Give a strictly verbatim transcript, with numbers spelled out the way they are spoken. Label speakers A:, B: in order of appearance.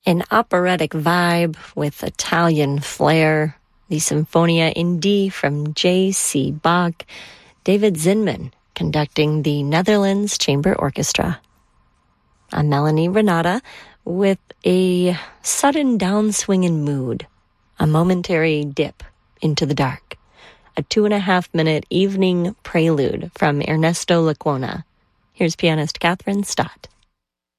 A: An operatic vibe with Italian flair. The Sinfonia in D from J C Bach. David Zinman conducting the Netherlands Chamber Orchestra. I'm Melanie Renata with a sudden downswing in mood. A momentary dip into the dark. A two and a half minute evening prelude from Ernesto Lecuona. Here's pianist Catherine Stott.